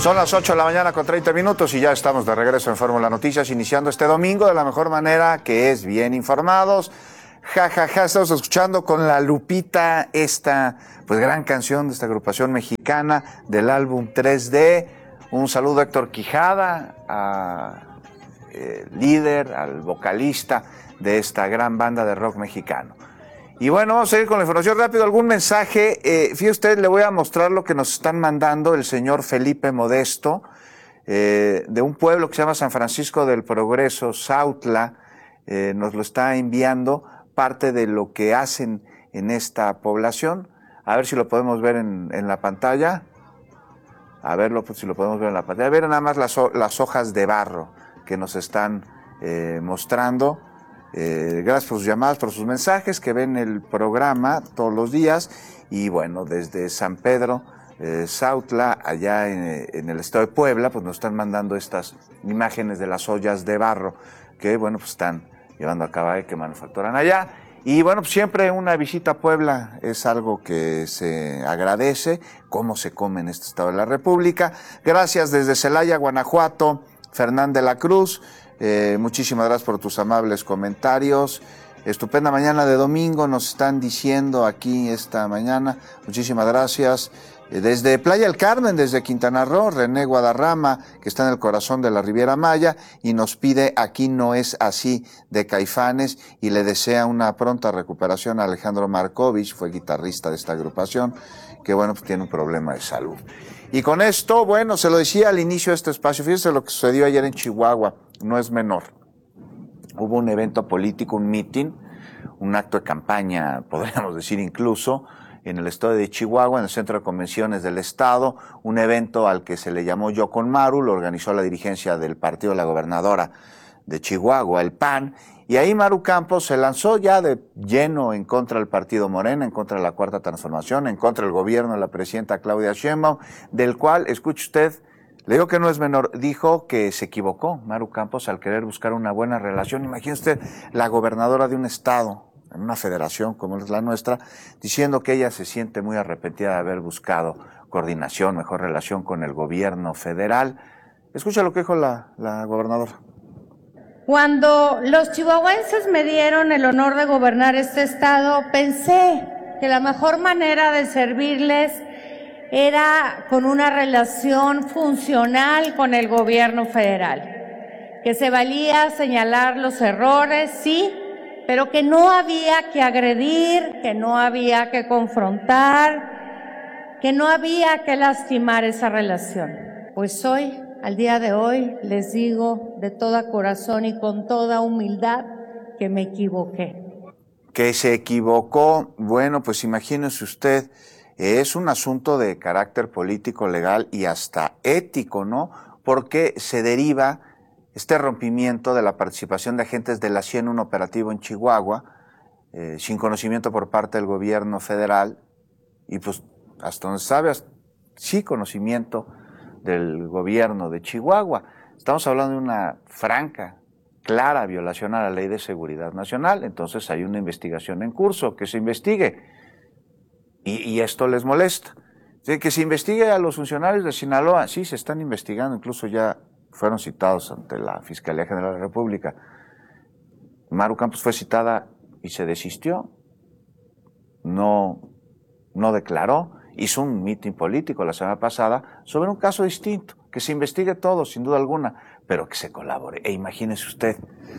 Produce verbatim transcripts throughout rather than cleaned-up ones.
Son las ocho de la mañana con treinta minutos y ya estamos de regreso en Fórmula Noticias, iniciando este domingo de la mejor manera, que es bien informados. Ja, ja, ja, estamos escuchando con la Lupita esta pues gran canción de esta agrupación mexicana del álbum tres D. Un saludo a Héctor Quijada, a, eh, líder, al vocalista de esta gran banda de rock mexicano. Y bueno, vamos a ir con la información rápido. ¿Algún mensaje? Eh, fíjese usted, le voy a mostrar lo que nos están mandando el señor Felipe Modesto, eh, de un pueblo que se llama San Francisco del Progreso, Sautla. Eh, nos lo está enviando parte de lo que hacen en esta población. A ver si lo podemos ver en, en la pantalla. A verlo, pues, si lo podemos ver en la pantalla. A ver nada más las, las hojas de barro que nos están eh, mostrando. Eh, gracias por sus llamadas, por sus mensajes, que ven el programa todos los días. Y bueno, desde San Pedro, eh, Sautla, allá en, en el estado de Puebla, pues nos están mandando estas imágenes de las ollas de barro que, bueno, pues están llevando a cabo, que manufacturan allá. Y bueno, pues siempre una visita a Puebla es algo que se agradece, cómo se come en este estado de la República. Gracias desde Celaya, Guanajuato, Fernán de la Cruz. Eh, muchísimas gracias por tus amables comentarios. Estupenda mañana de domingo, nos están diciendo aquí esta mañana. Muchísimas gracias. Eh, desde Playa del Carmen, desde Quintana Roo, René Guadarrama, que está en el corazón de la Riviera Maya, y nos pide Aquí no es así, de Caifanes, y le desea una pronta recuperación a Alejandro Markovich, fue guitarrista de esta agrupación, que bueno, pues tiene un problema de salud. Y con esto, bueno, se lo decía al inicio de este espacio, fíjese lo que sucedió ayer en Chihuahua, no es menor. Hubo un evento político, un meeting, un acto de campaña, podríamos decir incluso, en el estado de Chihuahua, en el Centro de Convenciones del Estado, un evento al que se le llamó Yo con Maru, lo organizó la dirigencia del partido de la gobernadora de Chihuahua, el P A N, y ahí Maru Campos se lanzó ya de lleno en contra del partido Morena, en contra de la Cuarta Transformación, en contra del gobierno de la presidenta Claudia Sheinbaum, del cual, escuche usted, le digo que no es menor, dijo que se equivocó Maru Campos al querer buscar una buena relación. Imagine usted, la gobernadora de un estado, en una federación como es la nuestra, diciendo que ella se siente muy arrepentida de haber buscado coordinación, mejor relación con el gobierno federal. Escucha lo que dijo la, la gobernadora. Cuando los chihuahuenses me dieron el honor de gobernar este estado, pensé que la mejor manera de servirles era con una relación funcional con el gobierno federal, que se valía señalar los errores, sí, pero que no había que agredir, que no había que confrontar, que no había que lastimar esa relación. Pues hoy, al día de hoy, les digo de todo corazón y con toda humildad que me equivoqué. Que se equivocó, bueno, pues imagínese usted, es un asunto de carácter político, legal y hasta ético, ¿no? Porque se deriva este rompimiento de la participación de agentes de la C I E en un operativo en Chihuahua, eh, sin conocimiento por parte del gobierno federal, y pues hasta donde sabe, sí conocimiento del gobierno de Chihuahua. Estamos hablando de una franca, clara violación a la Ley de Seguridad Nacional, entonces hay una investigación en curso, que se investigue. Y, y esto les molesta. De que se investigue a los funcionarios de Sinaloa, sí, se están investigando, incluso ya fueron citados ante la Fiscalía General de la República. Maru Campos fue citada y se desistió, no, no declaró, hizo un mitin político la semana pasada sobre un caso distinto, que se investigue todo, sin duda alguna, pero que se colabore. E imagínese usted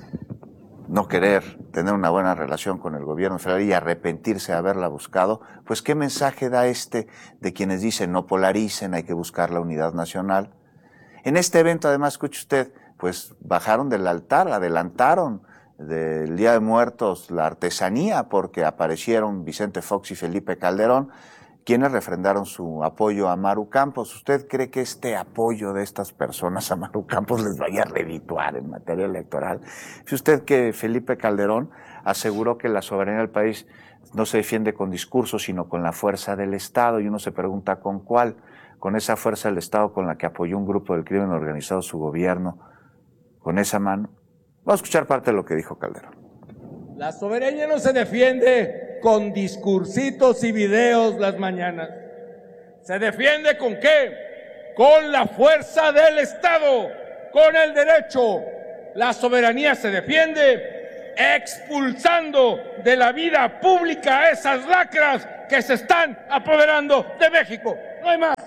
no querer tener una buena relación con el gobierno federal y arrepentirse de haberla buscado, pues ¿qué mensaje da este de quienes dicen no polaricen, hay que buscar la unidad nacional? En este evento, además, escuche usted, pues bajaron del altar, adelantaron del Día de Muertos la artesanía, porque aparecieron Vicente Fox y Felipe Calderón, quienes refrendaron su apoyo a Maru Campos. ¿Usted cree que este apoyo de estas personas a Maru Campos les vaya a redituar en materia electoral? Si usted que Felipe Calderón aseguró que la soberanía del país no se defiende con discursos, sino con la fuerza del Estado, y uno se pregunta ¿con cuál? Con esa fuerza del Estado con la que apoyó un grupo del crimen organizado su gobierno, con esa mano. Vamos a escuchar parte de lo que dijo Calderón. La soberanía no se defiende con discursitos y videos las mañanas. ¿Se defiende con qué? con la fuerza del Estado, con el derecho. La soberanía se defiende expulsando de la vida pública a esas lacras que se están apoderando de México. No hay más.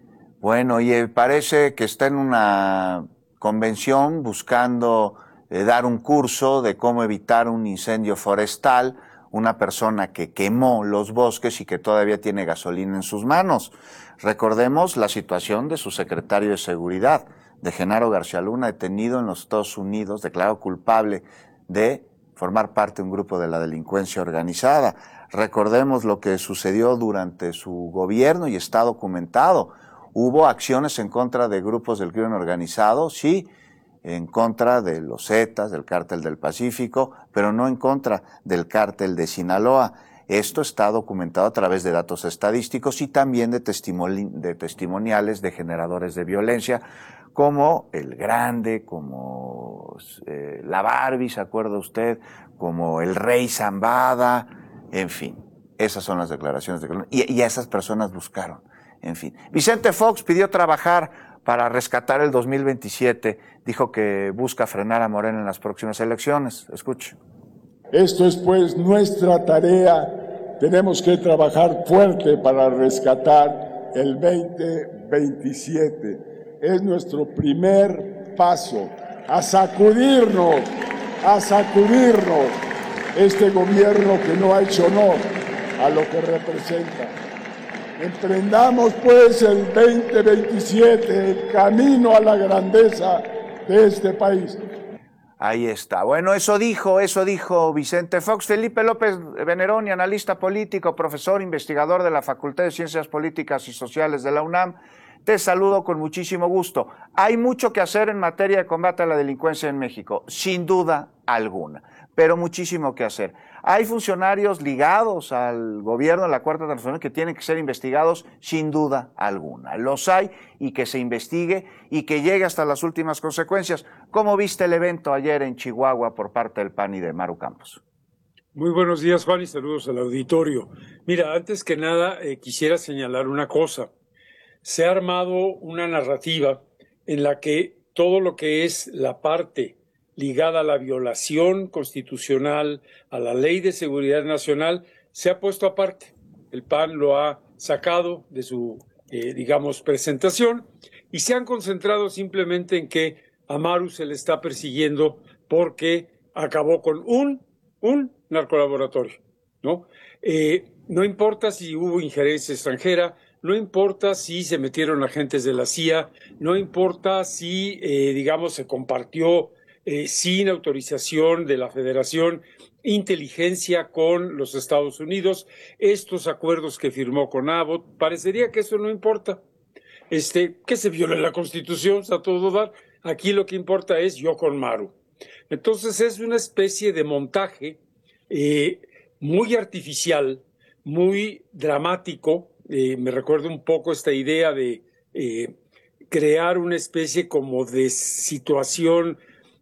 Bueno, y parece que está en una convención buscando eh, dar un curso de cómo evitar un incendio forestal, una persona que quemó los bosques y que todavía tiene gasolina en sus manos. Recordemos la situación de su secretario de Seguridad, de Genaro García Luna, detenido en los Estados Unidos, declarado culpable de formar parte de un grupo de la delincuencia organizada. Recordemos lo que sucedió durante su gobierno y está documentado. Hubo acciones en contra de grupos del crimen organizado, sí, en contra de los Zetas, del Cártel del Pacífico, pero no en contra del Cártel de Sinaloa. Esto está documentado a través de datos estadísticos y también de, testimoni de testimoniales de generadores de violencia, como El Grande, como eh, la Barbie, ¿se acuerda usted? Como el Rey Zambada, en fin. Esas son las declaraciones de y, y a esas personas buscaron. En fin, Vicente Fox pidió trabajar para rescatar el dos mil veintisiete. Dijo que busca frenar a Morena en las próximas elecciones. Escuche. Esto es pues nuestra tarea. Tenemos que trabajar fuerte para rescatar el veinte veintisiete. Es nuestro primer paso a sacudirnos, a sacudirnos este gobierno que no ha hecho honor a lo que representa. Emprendamos pues el veinte veintisiete, el camino a la grandeza de este país. Ahí está. Bueno, eso dijo, eso dijo Vicente Fox. Felipe López Veneroni, analista político, profesor, investigador de la Facultad de Ciencias Políticas y Sociales de la UNAM. Te saludo con muchísimo gusto. Hay mucho que hacer en materia de combate a la delincuencia en México, sin duda alguna, pero muchísimo que hacer. Hay funcionarios ligados al gobierno de la Cuarta Transformación que tienen que ser investigados sin duda alguna. Los hay y que se investigue y que llegue hasta las últimas consecuencias. ¿Cómo viste el evento ayer en Chihuahua por parte del P A N y de Maru Campos? Muy buenos días, Juan, y saludos al auditorio. Mira, antes que nada eh, quisiera señalar una cosa. Se ha armado una narrativa en la que todo lo que es la parte ligada a la violación constitucional, a la Ley de Seguridad Nacional, se ha puesto aparte. El P A N lo ha sacado de su, eh, digamos, presentación y se han concentrado simplemente en que a Maru se le está persiguiendo porque acabó con un, un narcolaboratorio, ¿no? Eh, no importa si hubo injerencia extranjera, no importa si se metieron agentes de la C I A, no importa si, eh, digamos, se compartió Eh, sin autorización de la Federación, inteligencia con los Estados Unidos, estos acuerdos que firmó con Abbott, parecería que eso no importa, este, que se viole la Constitución, a todo dar, aquí lo que importa es yo con Maru. Entonces es una especie de montaje eh, muy artificial, muy dramático, eh, me recuerda un poco esta idea de eh, crear una especie como de situación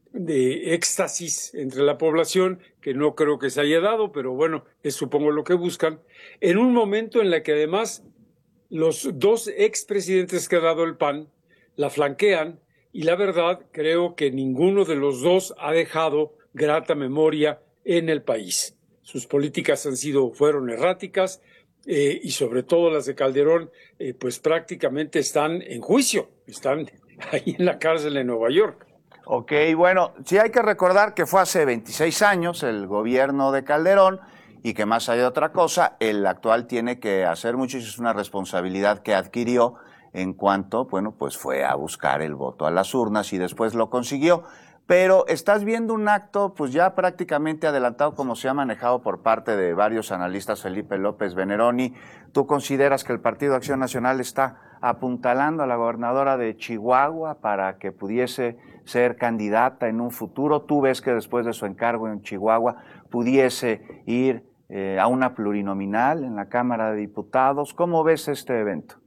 de éxtasis entre la población, que no creo que se haya dado, pero bueno, es supongo lo que buscan, en un momento en el que además los dos expresidentes que ha dado el P A N la flanquean y la verdad creo que ninguno de los dos ha dejado grata memoria en el país. Sus políticas han sido, fueron erráticas eh, y sobre todo las de Calderón, eh, pues prácticamente están en juicio, están ahí en la cárcel en Nueva York. Ok, bueno, sí hay que recordar que fue hace veintiséis años el gobierno de Calderón y que más allá de otra cosa, el actual tiene que hacer mucho y es una responsabilidad que adquirió en cuanto, bueno, pues fue a buscar el voto a las urnas y después lo consiguió. Pero estás viendo un acto pues ya prácticamente adelantado como se ha manejado por parte de varios analistas, Felipe López Veneroni. ¿Tú consideras que el Partido Acción Nacional está apuntalando a la gobernadora de Chihuahua para que pudiese ser candidata en un futuro? ¿Tú ves que después de su encargo en Chihuahua pudiese ir eh, a una plurinominal en la Cámara de Diputados? ¿Cómo ves este evento?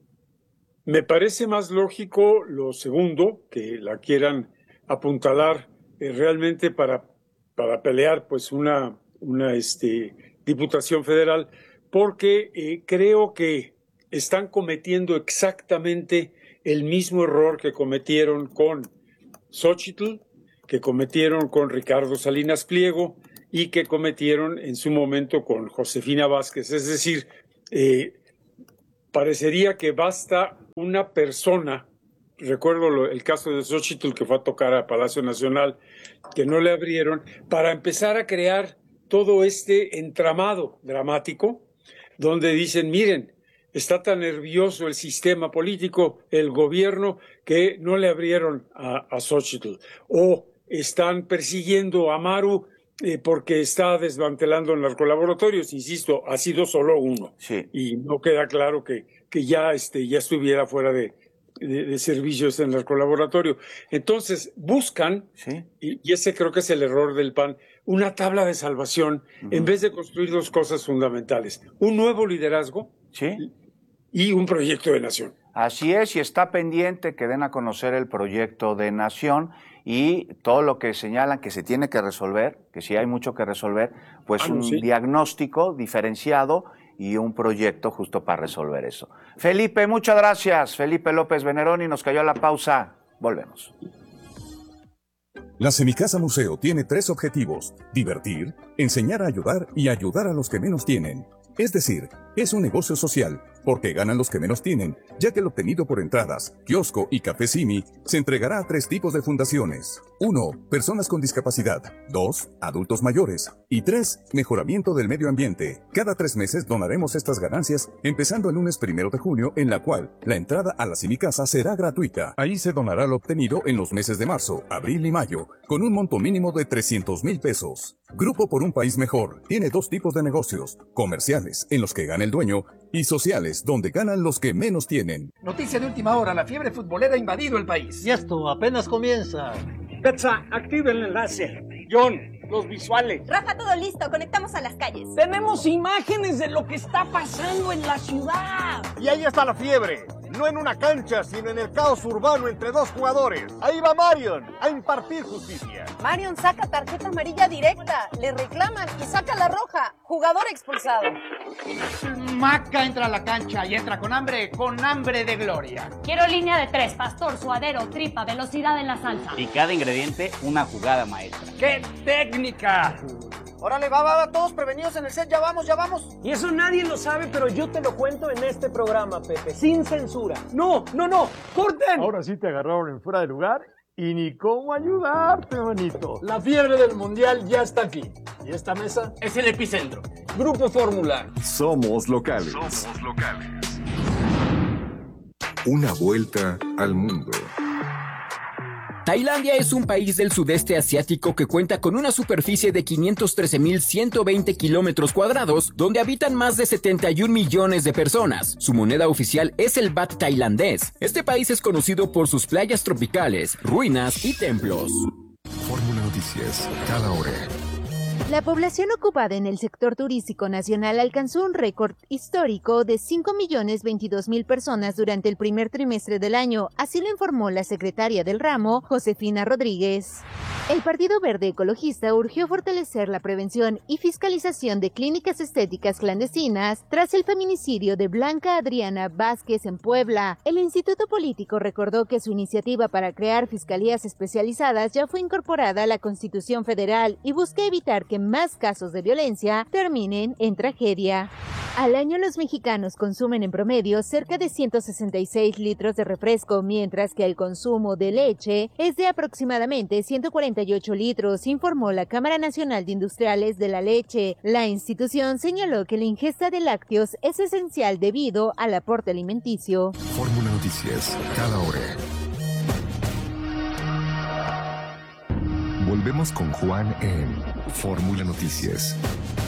Me parece más lógico lo segundo, que la quieran apuntalar eh, realmente para, para pelear pues una, una este, diputación federal, porque eh, creo que están cometiendo exactamente el mismo error que cometieron con Xóchitl, que cometieron con Ricardo Salinas Pliego y que cometieron en su momento con Josefina Vázquez. Es decir, eh, parecería que basta una persona, recuerdo lo, el caso de Xóchitl que fue a tocar a Palacio Nacional, que no le abrieron, para empezar a crear todo este entramado dramático, donde dicen, miren, está tan nervioso el sistema político, el gobierno, que no le abrieron a, a Xóchitl. O están persiguiendo a Maru eh, porque está desmantelando narcolaboratorios. Insisto, ha sido solo uno. Sí. Y no queda claro que, que ya, este, ya estuviera fuera de, de, de servicios en narcolaboratorio. Entonces, buscan, sí. y, y ese creo que es el error del P A N, una tabla de salvación, uh-huh. en vez de construir dos cosas fundamentales. Un nuevo liderazgo, sí. y un proyecto de nación. Así es, y está pendiente que den a conocer el proyecto de nación y todo lo que señalan que se tiene que resolver, que sí hay mucho que resolver, pues ah, no, un sí. diagnóstico diferenciado y un proyecto justo para resolver eso. Felipe, muchas gracias. Felipe López Veneroni, nos cayó la pausa. Volvemos. La Semicasa Museo tiene tres objetivos: divertir, enseñar a ayudar y ayudar a los que menos tienen. Es decir, es un negocio social, porque ganan los que menos tienen, ya que el obtenido por entradas, kiosco y café Simi se entregará a tres tipos de fundaciones. Uno, personas con discapacidad. Dos, adultos mayores. Y tres, mejoramiento del medio ambiente. Cada tres meses donaremos estas ganancias, empezando el lunes primero de junio, en la cual la entrada a la Semicasa será gratuita. Ahí se donará lo obtenido en los meses de marzo, abril y mayo, con un monto mínimo de trescientos mil pesos. Grupo por un País Mejor tiene dos tipos de negocios: comerciales, en los que gana el dueño, y sociales, donde ganan los que menos tienen. Noticia de última hora: la fiebre futbolera ha invadido el país. Y esto apenas comienza. Petsa, activa el enlace. John, los visuales. Rafa, todo listo, conectamos a las calles. Tenemos imágenes de lo que está pasando en la ciudad. Y ahí está la fiebre. No en una cancha, sino en el caos urbano entre dos jugadores. Ahí va Marion a impartir justicia. Marion saca tarjeta amarilla directa, le reclaman y saca la roja. Jugador expulsado. Maca entra a la cancha y entra con hambre, con hambre de gloria. Quiero línea de tres, pastor, suadero, tripa, velocidad en la salsa. Y cada ingrediente, una jugada maestra. ¡Qué técnica! Órale, va, va, va, todos prevenidos en el set, ya vamos, ya vamos. Y eso nadie lo sabe, pero yo te lo cuento en este programa, Pepe, sin censura. No, no, no, corten. Ahora sí te agarraron en fuera de lugar y ni cómo ayudarte, manito. La fiebre del mundial ya está aquí. Y esta mesa es el epicentro. Grupo Fórmula. Somos locales. Somos locales. Una vuelta al mundo. Tailandia es un país del sudeste asiático que cuenta con una superficie de quinientos trece mil ciento veinte kilómetros cuadrados, donde habitan más de setenta y un millones de personas. Su moneda oficial es el baht tailandés. Este país es conocido por sus playas tropicales, ruinas y templos. Fórmula Noticias, cada hora. La población ocupada en el sector turístico nacional alcanzó un récord histórico de cinco millones veintidós mil personas durante el primer trimestre del año, así lo informó la secretaria del ramo, Josefina Rodríguez. El Partido Verde Ecologista urgió fortalecer la prevención y fiscalización de clínicas estéticas clandestinas tras el feminicidio de Blanca Adriana Vázquez en Puebla. El Instituto Político recordó que su iniciativa para crear fiscalías especializadas ya fue incorporada a la Constitución Federal y busca evitar que más casos de violencia terminen en tragedia. Al año los mexicanos consumen en promedio cerca de ciento sesenta y seis litros de refresco, mientras que el consumo de leche es de aproximadamente ciento cuarenta y ocho litros, informó la Cámara Nacional de Industriales de la Leche. La institución señaló que la ingesta de lácteos es esencial debido al aporte alimenticio. Fórmula Noticias, cada hora. Volvemos con Juan en Fórmula Noticias.